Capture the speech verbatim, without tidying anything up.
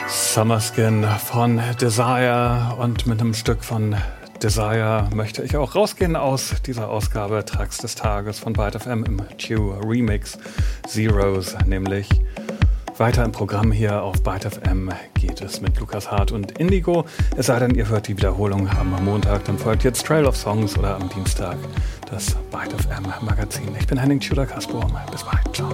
Summerskin von Desire, und mit einem Stück von Desire möchte ich auch rausgehen aus dieser Ausgabe Tracks des Tages von Byte F M im Q Remix Zeros, nämlich weiter im Programm hier auf Byte F M geht es mit Lukas Hart und Indigo. Es sei denn, ihr hört die Wiederholung am Montag, dann folgt jetzt Trail of Songs oder am Dienstag das Byte F M Magazin. Ich bin Henning Tudor-Kasperl, bis bald, ciao.